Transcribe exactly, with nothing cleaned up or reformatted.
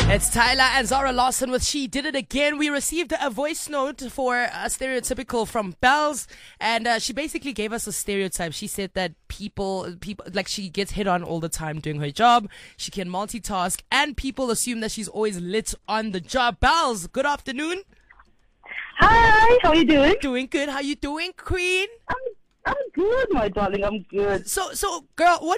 It's Tyler and Zara Lawson with She Did It Again. We received a voice note for a stereotypical from Bells, and uh, she basically gave us a stereotype. She said that people, people, like she gets hit on all the time doing her job. She can multitask, and people assume that she's always lit on the job. Bells, good afternoon. Hi, how are you doing? Doing good. How you doing, Queen? I'm, I'm good, my darling. I'm good. So, so, girl, what